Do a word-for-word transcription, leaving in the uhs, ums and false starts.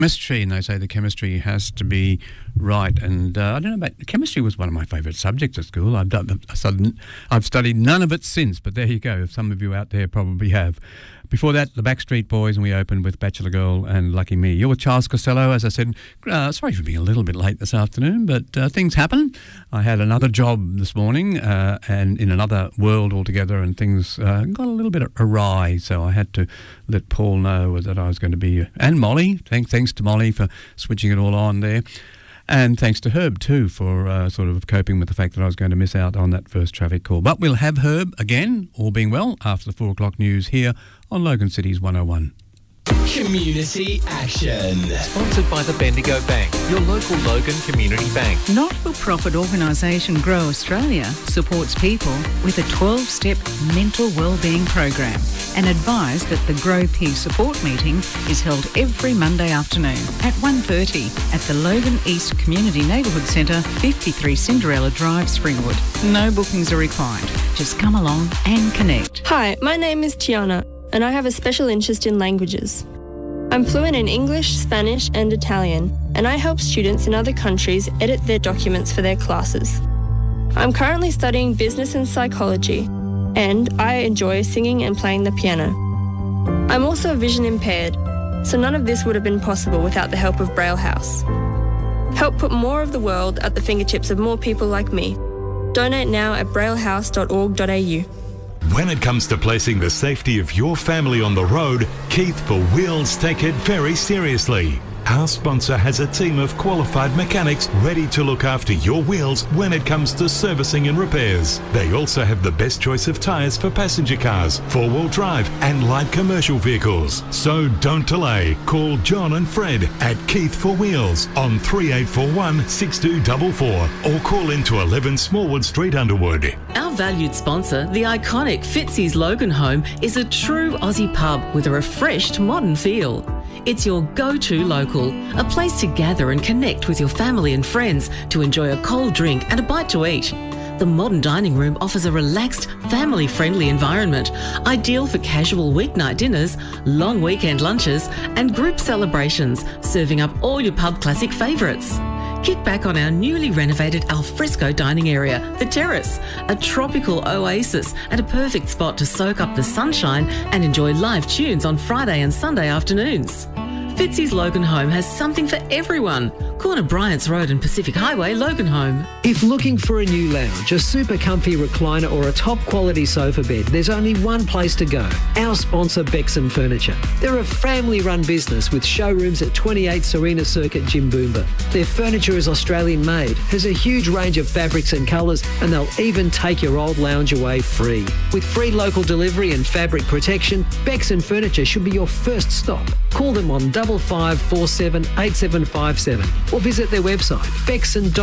chemistry, and they say the chemistry has to be right. And uh, I don't know about chemistry was one of my favourite subjects at school. I've done, I've studied none of it since, but there you go. Some of you out there probably have. Before that, the Backstreet Boys, and we opened with Bachelor Girl and Lucky Me. You're with Charles Costello, as I said. Uh, sorry for being a little bit late this afternoon, but uh, things happen. I had another job this morning uh, and in another world altogether, and things uh, got a little bit awry, so I had to let Paul know that I was going to be, and Molly, thanks, thanks to Molly for switching it all on there. And thanks to Herb, too, for uh, sort of coping with the fact that I was going to miss out on that first traffic call. But we'll have Herb again, all being well, after the four o'clock news here on Logan City's one oh one. Community Action. Sponsored by the Bendigo Bank, your local Logan Community Bank. Not-for-profit organisation Grow Australia supports people with a twelve-step mental wellbeing program and advise that the Grow Peer Support meeting is held every Monday afternoon at one thirty at the Logan East Community Neighbourhood Centre, fifty-three Cinderella Drive, Springwood. No bookings are required. Just come along and connect. Hi, my name is Tiana, and I have a special interest in languages. I'm fluent in English, Spanish and Italian, and I help students in other countries edit their documents for their classes. I'm currently studying business and psychology, and I enjoy singing and playing the piano. I'm also vision impaired, so none of this would have been possible without the help of Braille House. Help put more of the world at the fingertips of more people like me. Donate now at braille house dot org dot a u. When it comes to placing the safety of your family on the road, Keith for Wheels take it very seriously. Our sponsor has a team of qualified mechanics ready to look after your wheels when it comes to servicing and repairs. They also have the best choice of tyres for passenger cars, four-wheel drive and light commercial vehicles. So don't delay. Call John and Fred at Keith for Wheels on three eight four one, six two four four or call into eleven Smallwood Street, Underwood. Our valued sponsor, the iconic Fitzy's Logan Home, is a true Aussie pub with a refreshed modern feel. It's your go-to local, a place to gather and connect with your family and friends to enjoy a cold drink and a bite to eat. The modern dining room offers a relaxed, family-friendly environment, ideal for casual weeknight dinners, long weekend lunches and group celebrations, serving up all your pub classic favourites. Kick back on our newly renovated alfresco dining area, The Terrace, a tropical oasis and a perfect spot to soak up the sunshine and enjoy live tunes on Friday and Sunday afternoons. Fitzy's Logan Home has something for everyone. Corner Bryant's Road and Pacific Highway, Logan Home. If looking for a new lounge, a super comfy recliner or a top quality sofa bed, there's only one place to go. Our sponsor, Bexon Furniture. They're a family-run business with showrooms at twenty-eight Serena Circuit, Jimboomba. Their furniture is Australian made, has a huge range of fabrics and colours, and they'll even take your old lounge away free. With free local delivery and fabric protection, Bexon Furniture should be your first stop. Call them on double five four seven eight seven five seven or visit their website, bexon dot com.